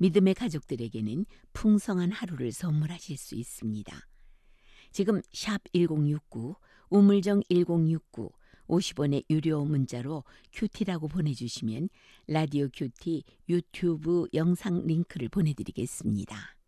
믿음의 가족들에게는 풍성한 하루를 선물하실 수 있습니다. 지금 샵 1069, 우물정 1069, 50원의 유료 문자로 큐티라고 보내주시면 라디오 큐티 유튜브 영상 링크를 보내드리겠습니다.